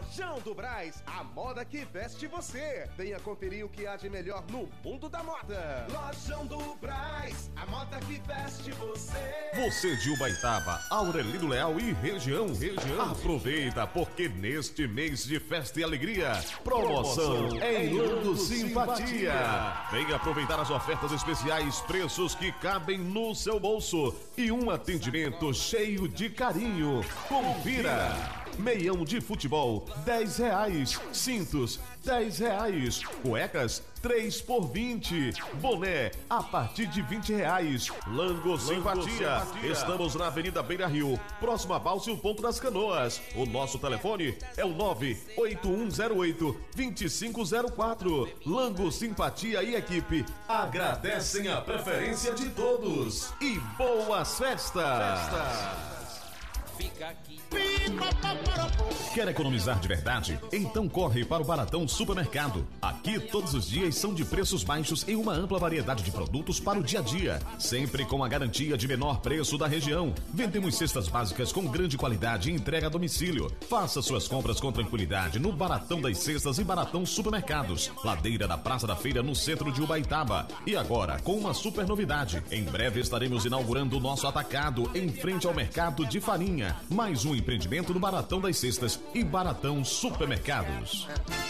Lojão do Brás, a moda que veste você. Venha conferir o que há de melhor no mundo da moda. Lojão do Brás, a moda que veste você. Você de Ubaitaba, Aurelino Leal e região. Aproveita, porque neste mês de festa e alegria, promoção em Lango Simpatia. Venha aproveitar as ofertas especiais, preços que cabem no seu bolso e um atendimento cheio de carinho. Confira! Meião de futebol, R$10. Cintos, R$10. Cuecas, 3 por 20. Boné, a partir de R$20. Lango Simpatia. Estamos na Avenida Beira Rio, próximo a Balsio Ponto das Canoas. O nosso telefone é o 98108-2504. Lango Simpatia e equipe agradecem a preferência de todos. E boas festas! Fica aqui. Quer economizar de verdade? Então corre para o Baratão Supermercado. Aqui todos os dias são de preços baixos em uma ampla variedade de produtos para o dia a dia, sempre com a garantia de menor preço da região. Vendemos cestas básicas com grande qualidade e entrega a domicílio. Faça suas compras com tranquilidade no Baratão das Cestas e Baratão Supermercados, ladeira da Praça da Feira, no centro de Ubaitaba. E agora com uma super novidade: em breve estaremos inaugurando o nosso atacado em frente ao mercado de farinha. Mais um empreendimento no Baratão das Cestas e Baratão Supermercados.